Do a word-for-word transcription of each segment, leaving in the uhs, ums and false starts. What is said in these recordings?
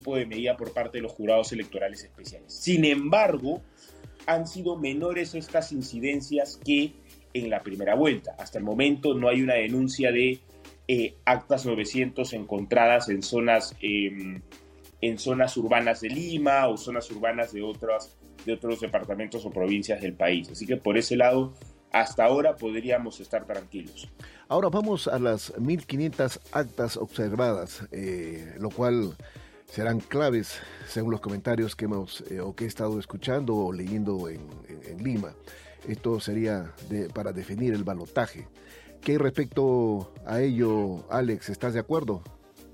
tipo de medida por parte de los jurados electorales especiales. Sin embargo, han sido menores estas incidencias que en la primera vuelta. Hasta el momento no hay una denuncia de eh, actas novecientos encontradas en zonas, eh, en zonas urbanas de Lima o zonas urbanas de, otras, de otros departamentos o provincias del país. Así que por ese lado, hasta ahora podríamos estar tranquilos. Ahora vamos a las mil quinientas actas observadas, eh, lo cual serán claves según los comentarios que hemos eh, o que he estado escuchando o leyendo en, en, en Lima. Esto sería de, para definir el balotaje. ¿Qué respecto a ello, Alex, estás de acuerdo?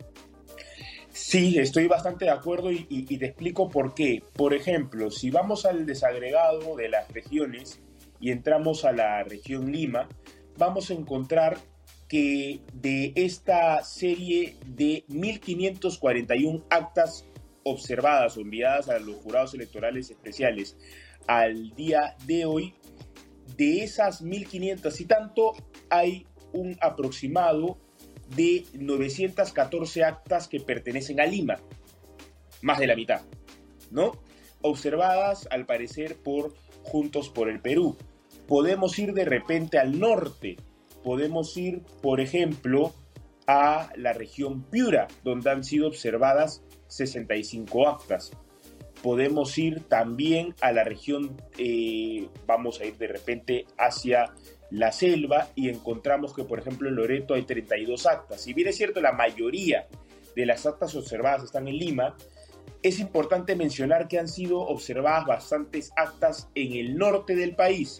Sí, estoy bastante de acuerdo y, y, y te explico por qué. Por ejemplo, si vamos al desagregado de las regiones y entramos a la región Lima, vamos a encontrar que de esta serie de mil quinientas cuarenta y una actas observadas o enviadas a los jurados electorales especiales al día de hoy, de esas mil quinientas y tanto, hay un aproximado de novecientas catorce actas que pertenecen a Lima, más de la mitad, ¿no? Observadas, al parecer, por Juntos por el Perú. Podemos ir de repente al norte, podemos ir, por ejemplo, a la región Piura, donde han sido observadas sesenta y cinco actas. Podemos ir también a la región, eh, vamos a ir de repente hacia la selva y encontramos que, por ejemplo, en Loreto hay treinta y dos actas. Si bien es cierto, la mayoría de las actas observadas están en Lima, es importante mencionar que han sido observadas bastantes actas en el norte del país,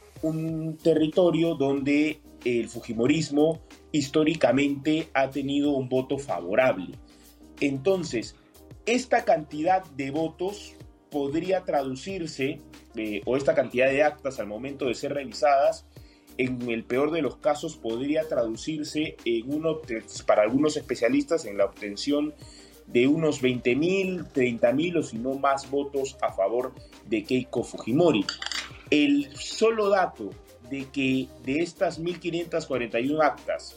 un territorio donde el fujimorismo históricamente ha tenido un voto favorable. Entonces, esta cantidad de votos podría traducirse, eh, o esta cantidad de actas al momento de ser revisadas, en el peor de los casos podría traducirse en uno, para algunos especialistas, en la obtención de unos veinte mil, treinta mil o si no más votos a favor de Keiko Fujimori. El solo dato de que de estas mil quinientas cuarenta y una actas,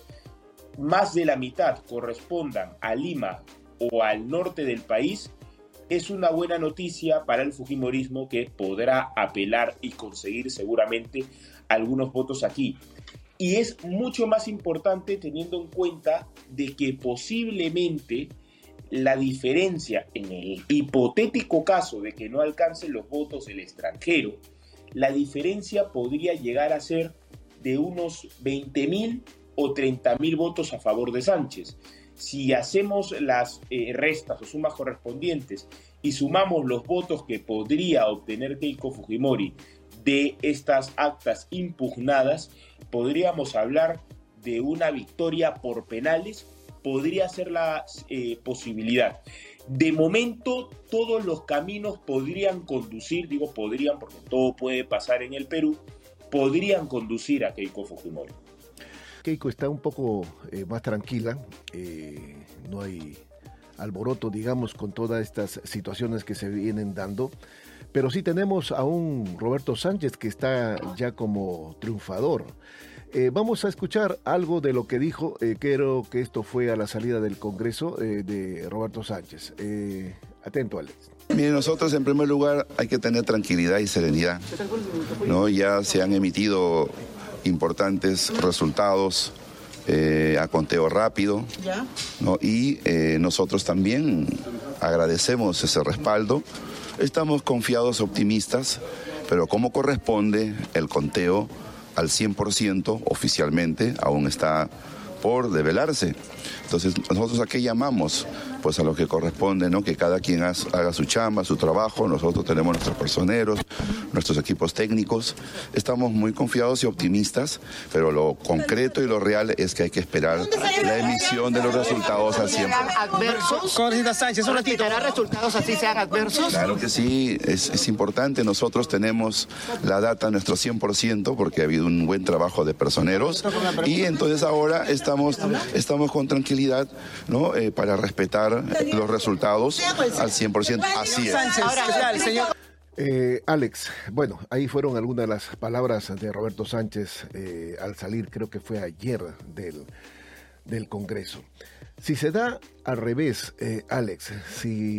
más de la mitad correspondan a Lima o al norte del país, es una buena noticia para el fujimorismo, que podrá apelar y conseguir seguramente algunos votos aquí. Y es mucho más importante teniendo en cuenta de que posiblemente la diferencia, en el hipotético caso de que no alcancen los votos del extranjero, la diferencia podría llegar a ser de unos veinte mil o treinta mil votos a favor de Sánchez. Si hacemos las eh, restas o sumas correspondientes y sumamos los votos que podría obtener Keiko Fujimori de estas actas impugnadas, podríamos hablar de una victoria por penales, podría ser la eh, posibilidad. De momento, todos los caminos podrían conducir, digo podrían porque todo puede pasar en el Perú, podrían conducir a Keiko Fujimori. Keiko está un poco eh, más tranquila, eh, no hay alboroto, digamos, con todas estas situaciones que se vienen dando, pero sí tenemos a un Roberto Sánchez que está ya como triunfador. Eh, vamos a escuchar algo de lo que dijo, eh, creo que esto fue a la salida del Congreso eh, de Roberto Sánchez. Eh, atento, Alex. Miren, nosotros en primer lugar hay que tener tranquilidad y serenidad, ¿no? Ya se han emitido importantes resultados eh, a conteo rápido, ¿no? Y eh, nosotros también agradecemos ese respaldo. Estamos confiados, optimistas, pero como corresponde, el conteo al cien por ciento oficialmente aún está por develarse. Entonces, nosotros a qué llamamos? Pues a lo que corresponde, ¿no? Que cada quien haga su chamba, su trabajo. Nosotros tenemos nuestros personeros, nuestros equipos técnicos. Estamos muy confiados y optimistas, pero lo concreto y lo real es que hay que esperar la emisión de los resultados al cien por ciento. ¿Adversos? Congresista Sánchez, un ratito. ¿Tendrá resultados así sean adversos? Claro que sí, es, es importante. Nosotros tenemos la data a nuestro cien por ciento porque ha habido un buen trabajo de personeros y entonces ahora estamos, estamos con tranquilidad, ¿no? Eh, para respetar los resultados al cien por ciento. Así es. Ahora, señor. Eh, Alex, bueno, ahí fueron algunas de las palabras de Roberto Sánchez eh, al salir, creo que fue ayer, del, del Congreso. Si se da al revés, eh, Alex, si